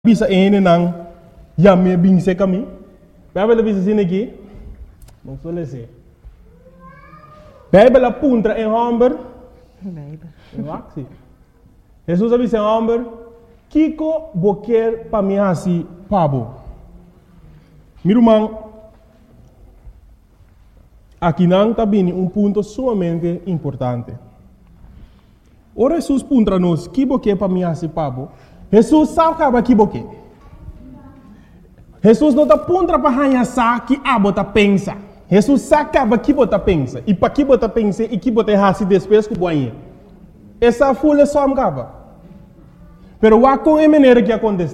bisa ene nang ya me bing se kami. Bible bisa sini aqui. Não sou lese. Bible apunta em Hamber. Eu acho. Jesus avisa em Hamber. Kiko boquer para mim assim pabo. Mirumang. Aqui não está bem ponto sumamente importante. Ora Jesus puntra nos que boquer para mim assim pabo. Jesus sabe que boquer. Jesus não está puntra para hanha sa que abota pensa. Jesus sabe que bota pensa. E para que bota pensa e que bota hasi depois que boinha. Essa folha só me acaba. Pero o com é maneira que acontece.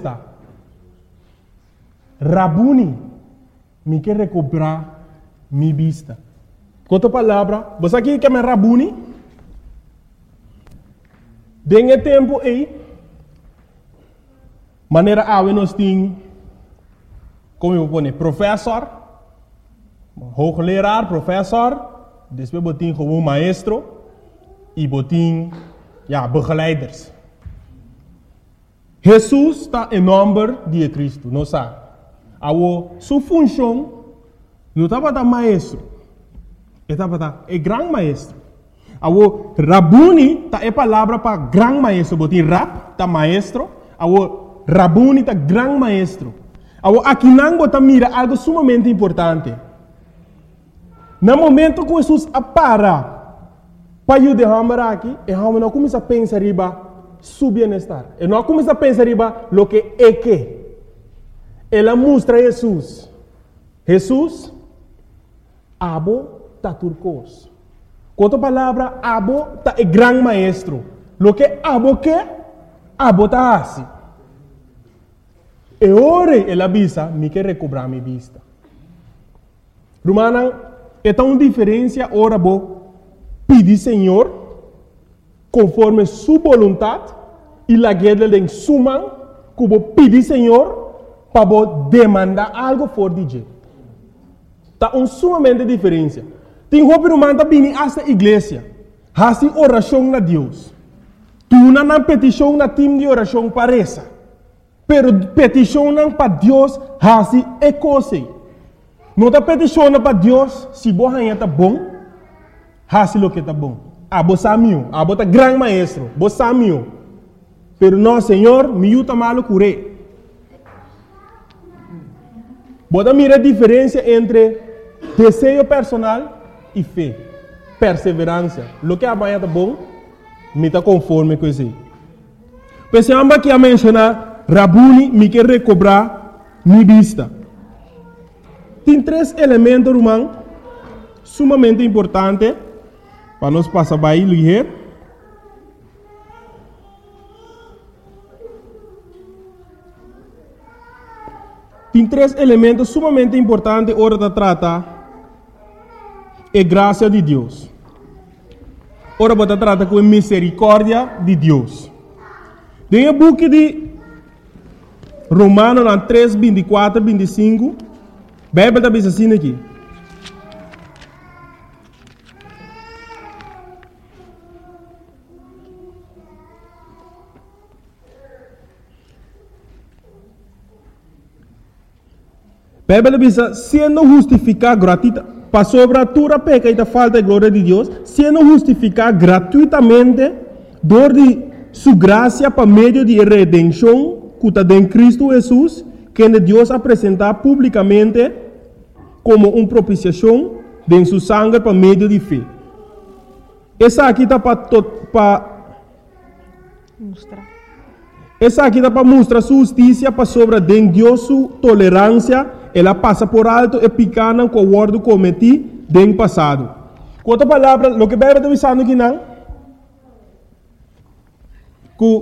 Rabuni me quer recobrar minha vista. Outra palavra, você aqui que é Rabuni? Dengue tempo aí, maneira ave nós tem, como eu vou pôr, professor, hoogleraar, professor, depois botin como maestro e botin, begeleiders. Jesus está em nome de Cristo, não sabe? A sua função não estava da maestro, estava da grande maestro. Awo Rabuni ta é palavra para grande maestro, botin rap ta maestro, awo Rabuni ta grande maestro. Awo aqui não bota mira algo sumamente importante. No momento que Jesus apara para eu derramar aqui, e não começa a pensar riba su bem-estar. E não começa a pensar riba lo que é que. Ela mostra Jesus. Jesus abo ta turcos. Outra palavra, abo ta é grande maestro. Lo que abo ta assim. E ora ela avisa, me quer recobrar minha vista. Romana, é tão diferença ora bo pedir Senhor conforme sua vontade e la guerra de suma que bo pedir Senhor para bo demandar algo for DJ. Tá sumamente diferença. Tem roupa romana bem esta igreja. Hasi oração na Deus. Tu não petição na time de oração parece. Pero petição não para Deus hasi é coisa. Não tá petição para Deus se boa está bom. Hasi lo que está bom. Abo samio, abo tá grande maestro, bo samio. Pero não, Senhor, me yuta malo cure. Bota mira a diferença entre desejo personal e fé, perseverança. Lo que amanhã está bom, me está conforme com isso. Pensamos que a mencionar, Rabuni me quer recobrar minha vista. Tem três elementos, irmão, sumamente importantes, para nós passar para ligeiro. Tem três elementos sumamente importantes, hora de tratar. É graça de Deus. Ora, você trata com a misericórdia de Deus. Tem o book de Romanos 3, 24, 25. A Bíblia está dizendo assim aqui. A Bíblia diz, sendo justificado gratuitamente, para sobre a tua peca e da falta de glória de Deus, sendo justificado gratuitamente, dor de sua graça para meio de redenção, que está em Cristo Jesus, que Deus apresentar publicamente como uma propiciação de sua sangue para meio de fé. Essa aqui está para mostrar. Essa aqui está para mostrar sua justiça para sobre Deus, sua tolerância. Ela passa por alto e picana com o word cometi no passado. Com outra palavra, o que a Bíblia está dizendo aqui não? Que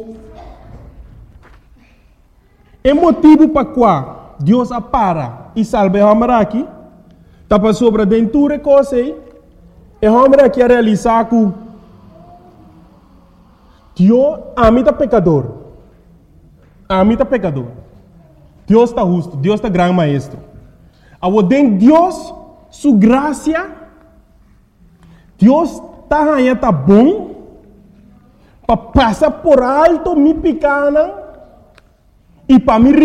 é motivo para qual Deus apara e salva a homem aqui, está para sobre a dentura coisa e a homem aqui a realizar que Deus amita pecador. Amita pecador. Deus está justo, Deus está grande maestro. Ao den Deus, sua graça, Deus está bom, para passar por alto, me picana, e para mim